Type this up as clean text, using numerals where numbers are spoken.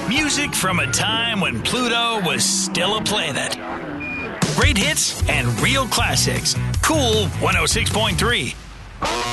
Music from a time when Pluto was still a planet. Great hits and real classics. Cool 106.3.